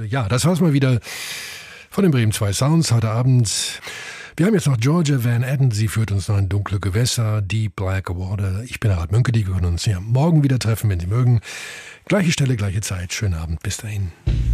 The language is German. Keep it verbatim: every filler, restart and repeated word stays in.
Ja, das war's mal wieder von den Bremen zwei Sounds heute Abend. Wir haben jetzt noch Georgia Van Etten, sie führt uns noch in dunkle Gewässer, Deep Black Water. Ich bin Harald Münke, die können uns ja morgen wieder treffen, wenn Sie mögen. Gleiche Stelle, gleiche Zeit. Schönen Abend, bis dahin.